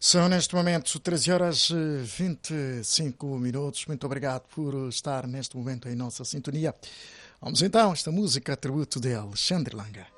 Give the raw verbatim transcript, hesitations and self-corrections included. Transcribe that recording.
São neste momento treze horas e vinte e cinco minutos. Muito obrigado por estar neste momento em nossa sintonia. Vamos então, esta música tributo de Alexandre Langa.